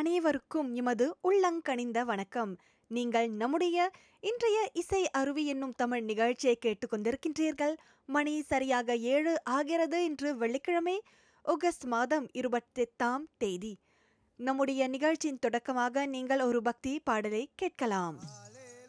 அனைவருக்கும் எமது உள்ளங்கனிந்த வணக்கம். நீங்கள் நம்முடைய இன்றைய இசை அருவி என்னும் தமிழ் நிகழ்ச்சியை கேட்டுக்கொண்டிருக்கின்றீர்கள். மணி சரியாக 7 ஆகிறது. இன்று வெள்ளிக்கிழமை ஆகஸ்ட் மாதம் 28ஆம் தேதி. நம்முடைய நிகழ்ச்சியின் தொடக்கமாக நீங்கள் ஒரு பக்தி பாடலை கேட்கலாம்.